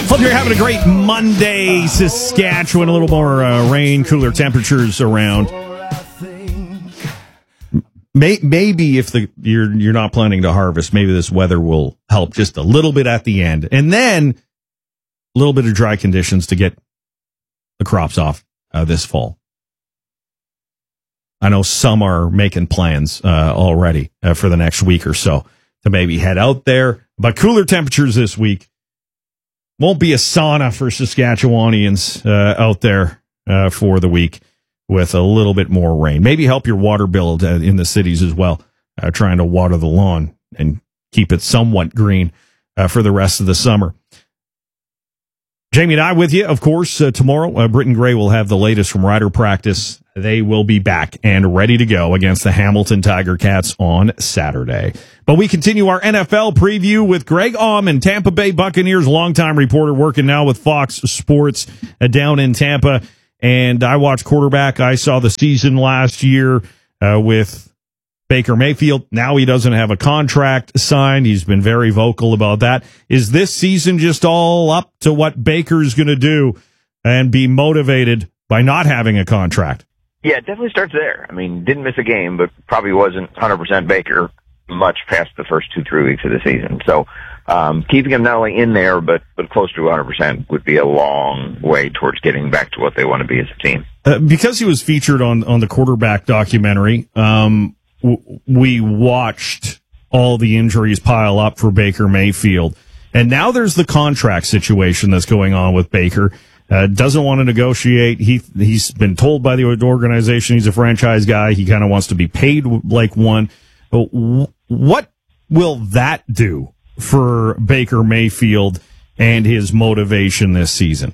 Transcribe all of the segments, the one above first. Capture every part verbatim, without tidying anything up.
Hope you're having a great Monday, Saskatchewan. A little more uh, rain, cooler temperatures around. May, maybe if the you're you're not planning to harvest, maybe this weather will help just a little bit at the end, and then a little bit of dry conditions to get the crops off uh, this fall. I know some are making plans uh, already uh, for the next week or so to maybe head out there, but cooler temperatures this week. Won't be a sauna for Saskatchewanians uh, out there uh, for the week with a little bit more rain. Maybe help your water bill uh, in the cities as well, uh, trying to water the lawn and keep it somewhat green uh, for the rest of the summer. Jamie and I with you, of course, uh, tomorrow. Uh, Britton Gray will have the latest from Rider practice. They will be back and ready to go against the Hamilton Tiger Cats on Saturday. But we continue our N F L preview with Greg Auman, Tampa Bay Buccaneers longtime reporter, working now with Fox Sports uh, down in Tampa. And I watched quarterback. I saw the season last year uh, with Baker Mayfield. Now he doesn't have a contract signed. He's been very vocal about that. Is this season just all up to what Baker's going to do and be motivated by not having a contract? Yeah, it definitely starts there. I mean, didn't miss a game, but probably wasn't one hundred percent Baker much past the first two, three weeks of the season. So um, keeping him not only in there, but, but close to one hundred percent would be a long way towards getting back to what they want to be as a team. Uh, because he was featured on, on the quarterback documentary, um, w- we watched all the injuries pile up for Baker Mayfield. And now there's the contract situation that's going on with Baker. Uh, doesn't want to negotiate. He, he's been told by the organization he's a franchise guy. He kind of wants to be paid like one. But what will that do for Baker Mayfield and his motivation this season?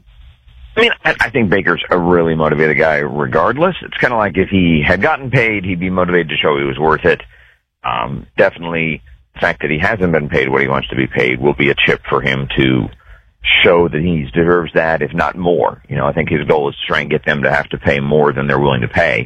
I mean, I, I think Baker's a really motivated guy regardless. It's kind of like if he had gotten paid, he'd be motivated to show he was worth it. Um, definitely the fact that he hasn't been paid what he wants to be paid will be a chip for him to show that he deserves that, if not more. You know, I think his goal is to try and get them to have to pay more than they're willing to pay.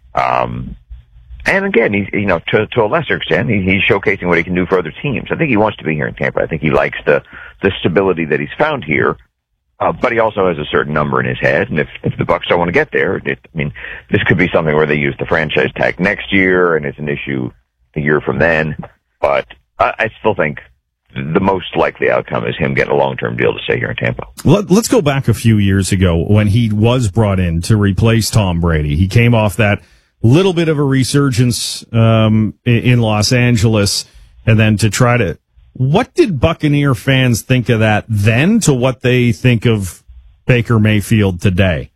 Um, and again, he's, you know, to, to a lesser extent, he, he's showcasing what he can do for other teams. I think he wants to be here in Tampa. I think he likes the, the stability that he's found here. Uh, but he also has a certain number in his head. And if, if the Bucs don't want to get there, it, I mean, this could be something where they use the franchise tag next year and it's an issue a year from then. But I, I still think the most likely outcome is him getting a long-term deal to stay here in Tampa. Let, let's go back a few years ago when he was brought in to replace Tom Brady. He came off that little bit of a resurgence um, in, in Los Angeles, and then to try to... What did Buccaneer fans think of that then to what they think of Baker Mayfield today?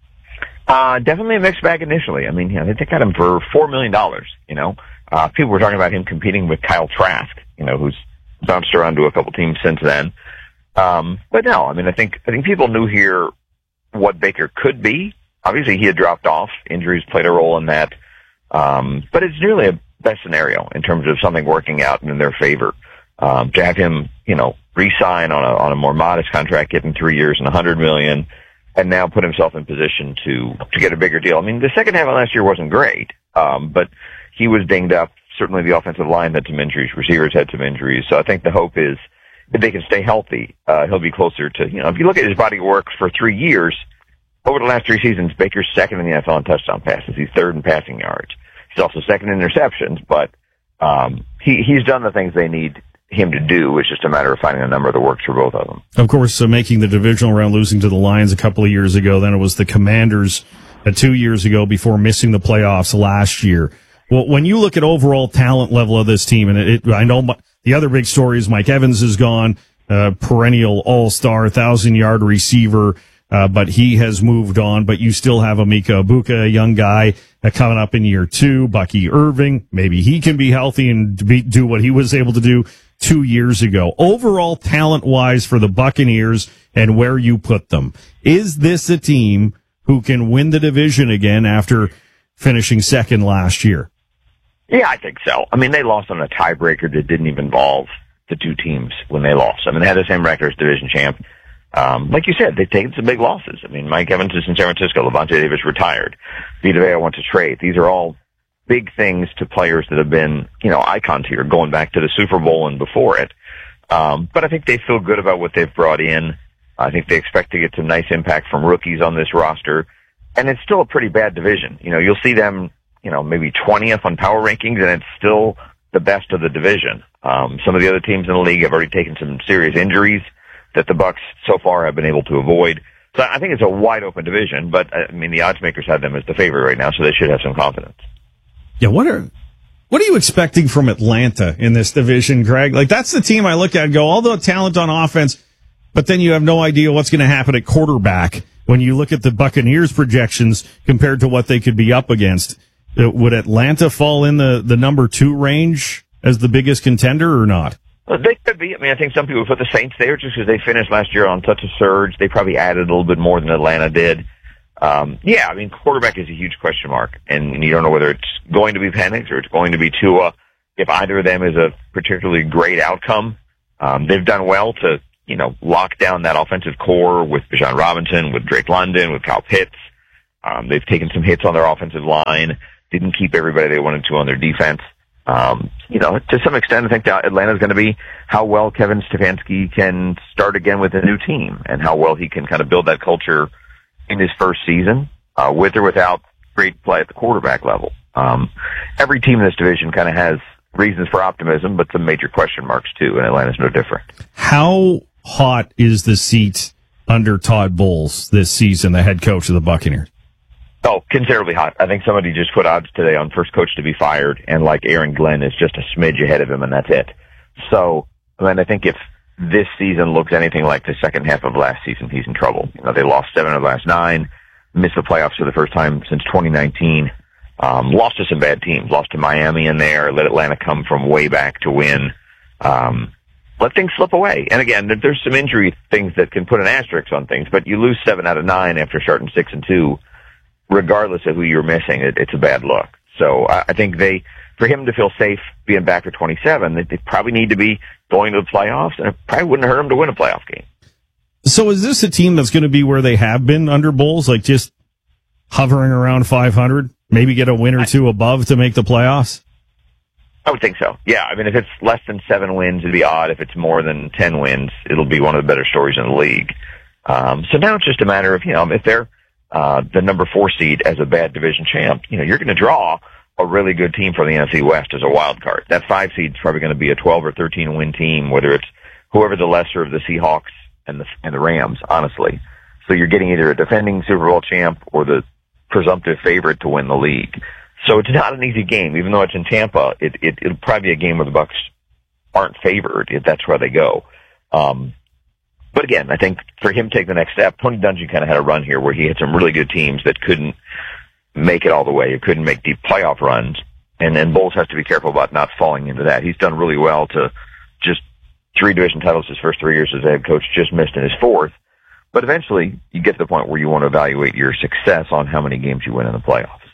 Uh, definitely a mixed bag initially. I mean, you know, they got him for four million dollars, you know. Uh, people were talking about him competing with Kyle Trask, you know, who's bounced around to a couple teams since then. Um, but no, I mean, I think, I think people knew here what Baker could be. Obviously he had dropped off. Injuries played a role in that. Um, but it's nearly a best scenario in terms of something working out in their favor. Um, to have him, you know, re-sign on a, on a more modest contract, get him three years and a hundred million, and now put himself in position to, to get a bigger deal. I mean, the second half of last year wasn't great. Um, but he was dinged up. Certainly the offensive line had some injuries. Receivers had some injuries. So I think the hope is if they can stay healthy, uh, he'll be closer to, you know, if you look at his body of work for three years, over the last three seasons, Baker's second in the N F L in touchdown passes. He's third in passing yards. He's also second in interceptions, but, um, he, he's done the things they need him to do. It's just a matter of finding a number that works for both of them. Of course, uh, making the divisional round, losing to the Lions a couple of years ago. Then it was the Commanders uh, two years ago before missing the playoffs last year. Well, when you look at overall talent level of this team, and it, it, I know my, the other big story is Mike Evans is gone, uh, perennial all-star, thousand-yard receiver, uh, but he has moved on. But you still have Emeka Egbuka, a young guy uh, coming up in year two. Bucky Irving, maybe he can be healthy and be, do what he was able to do two years ago. Overall, talent-wise for the Buccaneers and where you put them, is this a team who can win the division again after finishing second last year? Yeah, I think so. I mean, they lost on a tiebreaker that didn't even involve the two teams when they lost. I mean, they had the same record as division champ. Um, like you said, they've taken some big losses. I mean, Mike Evans is in San Francisco. Levante Davis retired. Vita Vea went to trade. These are all big things to players that have been, you know, icons here going back to the Super Bowl and before it. Um, but I think they feel good about what they've brought in. I think they expect to get some nice impact from rookies on this roster. And it's still a pretty bad division. You know, you'll see them, you know, maybe twentieth on power rankings, and it's still the best of the division. Um, some of the other teams in the league have already taken some serious injuries that the Bucks so far have been able to avoid. So I think it's a wide open division, but I mean, the odds makers have them as the favorite right now, so they should have some confidence. Yeah, what are what are you expecting from Atlanta in this division, Greg? Like, that's the team I look at and go, all the talent on offense, but then you have no idea what's going to happen at quarterback when you look at the Buccaneers projections compared to what they could be up against. Would Atlanta fall in the, the number two range as the biggest contender or not? Well, they could be. I mean, I think some people put the Saints there just because they finished last year on such a surge. They probably added a little bit more than Atlanta did. Um, yeah, I mean, quarterback is a huge question mark, and you don't know whether it's going to be Penix or it's going to be Tua. If either of them is a particularly great outcome, um, they've done well to, you know, lock down that offensive core with Bijan Robinson, with Drake London, with Kyle Pitts. Um, they've taken some hits on their offensive line, didn't keep everybody they wanted to on their defense. Um, you know, to some extent, I think Atlanta's going to be how well Kevin Stefanski can start again with a new team and how well he can kind of build that culture in his first season, uh, with or without great play at the quarterback level. Um, every team in this division kind of has reasons for optimism, but some major question marks too, and Atlanta's no different. How hot is the seat under Todd Bowles this season, the head coach of the Buccaneers? Oh, considerably hot. I think somebody just put odds today on first coach to be fired, and like Aaron Glenn is just a smidge ahead of him, and that's it. So, I mean, I think if this season looks anything like the second half of last season, he's in trouble. You know, they lost seven of the last nine, missed the playoffs for the first time since twenty nineteen, um, lost to some bad teams, lost to Miami in there, let Atlanta come from way back to win, um, let things slip away. And again, there's some injury things that can put an asterisk on things, but you lose seven out of nine after starting six and two. Regardless of who you're missing, it, it's a bad look. So I, I think they, for him to feel safe being back for twenty-seven, they, they probably need to be going to the playoffs, and it probably wouldn't hurt him to win a playoff game. So is this a team that's going to be where they have been under Bowles, like just hovering around five hundred, maybe get a win or two above to make the playoffs? I would think so. Yeah, I mean, if it's less than seven wins, it'd be odd. If it's more than ten wins, it'll be one of the better stories in the league. Um, so now it's just a matter of, you know, if they're Uh, the number four seed as a bad division champ, you know, you're going to draw a really good team from the N F C West as a wild card. That five seed is probably going to be a twelve or thirteen win team, whether it's whoever the lesser of the Seahawks and the, and the Rams, honestly. So you're getting either a defending Super Bowl champ or the presumptive favorite to win the league. So it's not an easy game, even though it's in Tampa. It, it, it'll probably be a game where the Bucks aren't favored if that's where they go. Um, But again, I think for him to take the next step, Tony Dungy kind of had a run here where he had some really good teams that couldn't make it all the way, or couldn't make deep playoff runs. And then Bowles has to be careful about not falling into that. He's done really well to just three division titles his first three years as a head coach, just missed in his fourth. But eventually you get to the point where you want to evaluate your success on how many games you win in the playoffs.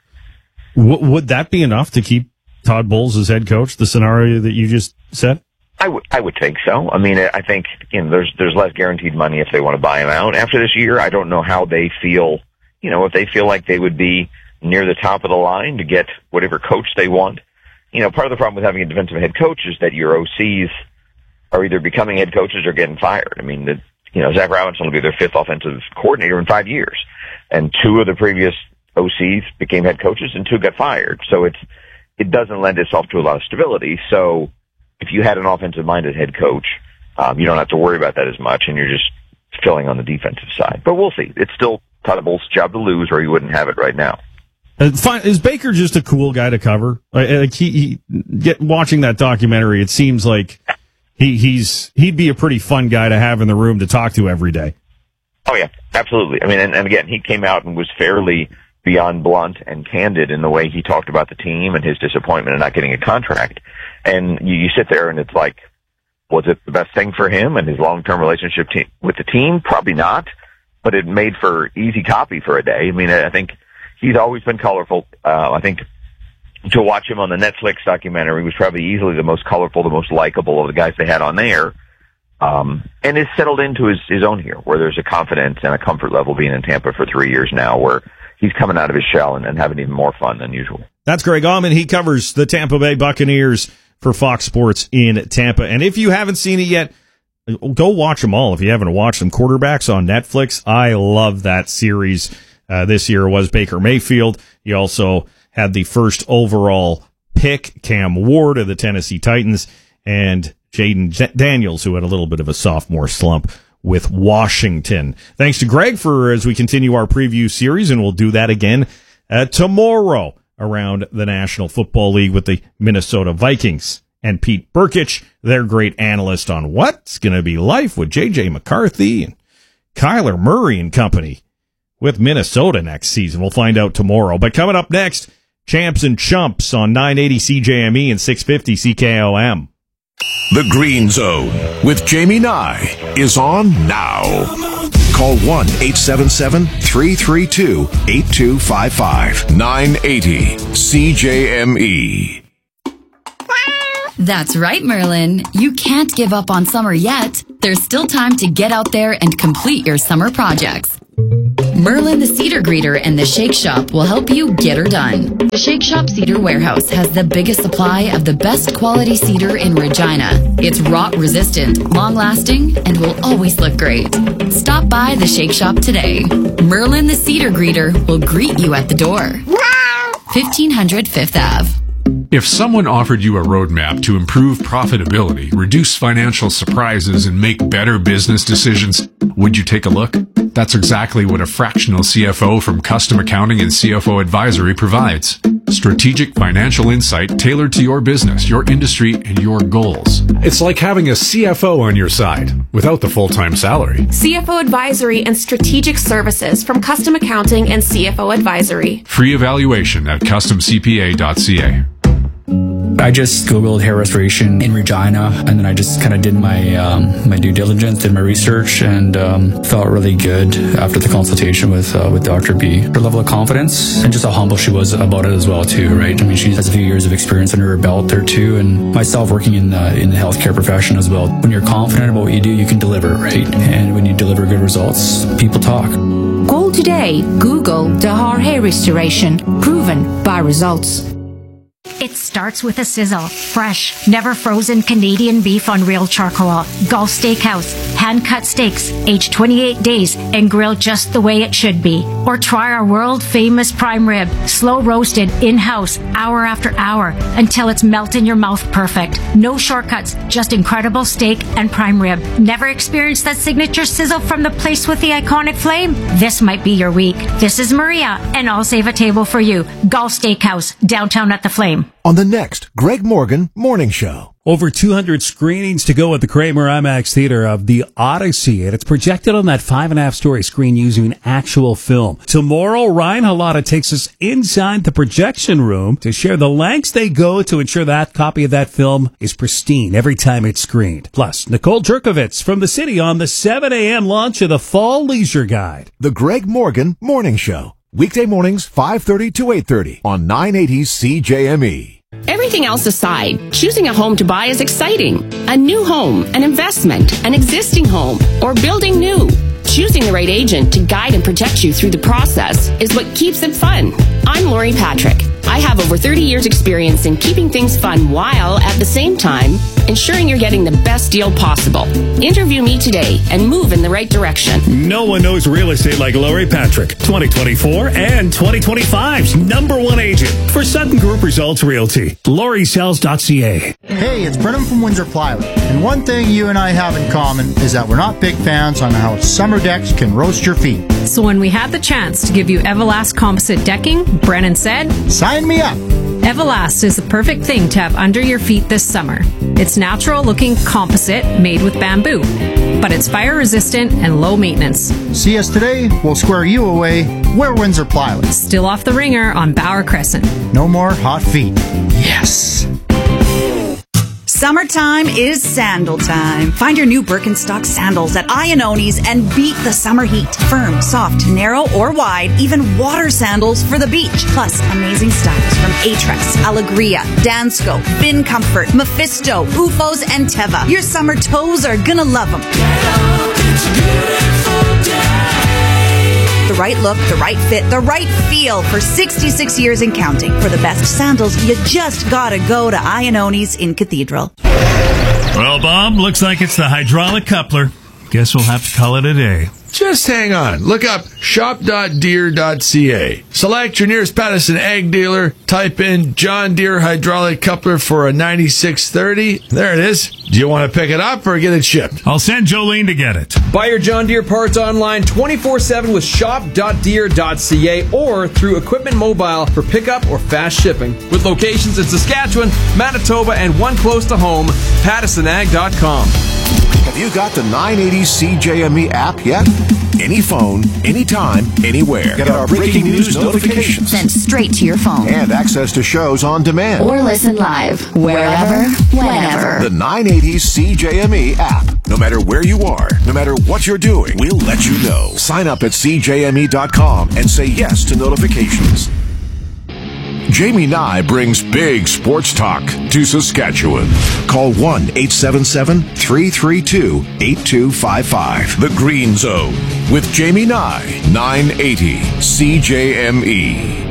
W- would that be enough to keep Todd Bowles as head coach, the scenario that you just said? I would, I would think so. I mean, I think, you know, there's, there's less guaranteed money if they want to buy him out. After this year, I don't know how they feel, you know, if they feel like they would be near the top of the line to get whatever coach they want. You know, part of the problem with having a defensive head coach is that your O Cs are either becoming head coaches or getting fired. I mean, the, you know, Zach Robinson will be their fifth offensive coordinator in five years. And two of the previous O Cs became head coaches and two got fired. So it's, it doesn't lend itself to a lot of stability. So, if you had an offensive-minded head coach, um, you don't have to worry about that as much, and you're just filling on the defensive side. But we'll see. It's still Todd Bowles' job to lose, or he wouldn't have it right now. Uh, fine. Is Baker just a cool guy to cover? Like, like he, he get watching that documentary, it seems like he, he's he'd be a pretty fun guy to have in the room to talk to every day. Oh yeah, absolutely. I mean, and, and again, he came out and was fairly beyond blunt and candid in the way he talked about the team and his disappointment in not getting a contract. And you, you sit there and it's like, was it the best thing for him and his long-term relationship te- with the team? Probably not, but it made for easy copy for a day. I mean, I think he's always been colorful. Uh, I think to watch him on the Netflix documentary was probably easily the most colorful, the most likable of the guys they had on there. Um, and is settled into his, his own here, where there's a confidence and a comfort level being in Tampa for three years now, where he's coming out of his shell and, and having even more fun than usual. That's Greg Auman. He covers the Tampa Bay Buccaneers for Fox Sports in Tampa. And if you haven't seen it yet, Go watch them all if you haven't watched them. Quarterbacks on Netflix. I love that series. Uh, this year was Baker Mayfield. He also had the first overall pick, Cam Ward of the Tennessee Titans, and Jaden J- Daniels, who had a little bit of a sophomore slump with Washington. Thanks to Greg for as we continue our preview series, and we'll do that again uh, tomorrow around the National Football League with the Minnesota Vikings and Pete Burkich, their great analyst on what's going to be life with J J McCarthy and Kyler Murray and company with Minnesota next season. We'll find out tomorrow. But coming up next, Champs and Chumps on nine eighty C J M E and six fifty C K O M. The Green Zone with Jamie Nye is on now. Call one eight seven seven, three three two, eight two five five. nine eighty C J M E. That's right, Merlin. You can't give up on summer yet. There's still time to get out there and complete your summer projects. Merlin the Cedar Greeter and the Shake Shop will help you get her done. The Shake Shop Cedar Warehouse has the biggest supply of the best quality cedar in Regina. It's rot resistant, long lasting, and will always look great. Stop by the Shake Shop today. Merlin the Cedar Greeter will greet you at the door. fifteen hundred Fifth Avenue. If someone offered you a roadmap to improve profitability, reduce financial surprises, and make better business decisions, would you take a look? That's exactly what a fractional C F O from Custom Accounting and C F O Advisory provides. Strategic financial insight tailored to your business, your industry, and your goals. It's like having a C F O on your side without the full-time salary. C F O Advisory and Strategic Services from Custom Accounting and C F O Advisory. Free evaluation at custom c p a dot c a. I just Googled hair restoration in Regina, and then I just kind of did my um, my due diligence, did my research, and um, felt really good after the consultation with uh, with Doctor B. Her level of confidence and just how humble she was about it as well, too, right? I mean, she has a few years of experience under her belt there, too, and myself working in the, in the healthcare profession as well. When you're confident about what you do, you can deliver, right? And when you deliver good results, people talk. Call today. Google Dahar Hair Restoration. Proven by results. It starts with a sizzle. Fresh, never frozen Canadian beef on real charcoal. Gulf Steakhouse. Hand-cut steaks, aged twenty-eight days and grilled just the way it should be. Or try our world-famous prime rib. Slow roasted, in-house, hour after hour, until it's melt in your mouth perfect. No shortcuts, just incredible steak and prime rib. Never experienced that signature sizzle from the place with the iconic flame? This might be your week. This is Maria, and I'll save a table for you. Gulf Steakhouse, downtown at the Flame. On the next Greg Morgan Morning Show. Over two hundred screenings to go at the Kramer IMAX Theater of The Odyssey, and it's projected on that five and a half story screen using actual film. Tomorrow, Ryan Halata takes us inside the projection room to share the lengths they go to ensure that copy of that film is pristine every time it's screened. Plus, Nicole Jerkovitz from the city on the seven a.m. launch of the Fall Leisure Guide. The Greg Morgan Morning Show. Weekday mornings, five thirty to eight thirty on nine eighty C J M E. Everything else aside, choosing a home to buy is exciting. A new home, an investment, an existing home, or building new. Choosing the right agent to guide and protect you through the process is what keeps it fun. I'm Lori Patrick. I have over thirty years experience in keeping things fun while, at the same time, ensuring you're getting the best deal possible. Interview me today and move in the right direction. No one knows real estate like Lori Patrick. twenty twenty-four and twenty twenty-five's number one agent for Sutton Group Results Realty. Lori Sells dot c a. Hey, it's Brennan from Windsor Plywood. And one thing you and I have in common is that we're not big fans on how summer decks can roast your feet. So when we had the chance to give you Everlast composite decking, Brennan said, "Sign me up." Everlast is the perfect thing to have under your feet this summer. It's natural-looking composite made with bamboo, but it's fire-resistant and low maintenance. See us today, we'll square you away. We're Windsor Plywood. Still off the ringer on Bauer Crescent. No more hot feet. Yes. Summertime is sandal time. Find your new Birkenstock sandals at Iannoni's and beat the summer heat. Firm, soft, narrow, or wide, even water sandals for the beach. Plus, amazing styles from Aetrex, Allegria, Dansko, Bin Comfort, Mephisto, Ufos, and Teva. Your summer toes are gonna love them. The right look, the right fit, the right feel for sixty-six years and counting. For the best sandals, you just gotta go to Iannoni's in Cathedral. Well, Bob, looks like it's the hydraulic coupler. Guess we'll have to call it a day. Just hang on. Look up shop dot deere dot c a. Select your nearest Patterson ag dealer. Type in John Deere hydraulic coupler for a ninety-six thirty. There it is. Do you want to pick it up or get it shipped? I'll send Jolene to get it. Buy your John Deere parts online twenty-four seven with shop dot deere dot c a or through Equipment Mobile for pickup or fast shipping. With locations in Saskatchewan, Manitoba, and one close to home, Patterson Ag dot com. Have you got the nine eighty C J M E app yet? Any phone, anytime, anywhere. Get our breaking news notifications sent straight to your phone. And access to shows on demand. Or listen live, wherever, whenever. The nine eighty C J M E app. No matter where you are, no matter what you're doing, we'll let you know. Sign up at C J M E dot com and say yes to notifications. Jamie Nye brings big sports talk to Saskatchewan. Call one eight seven seven, three three two, eight two five five. The Green Zone with Jamie Nye, nine eighty C J M E.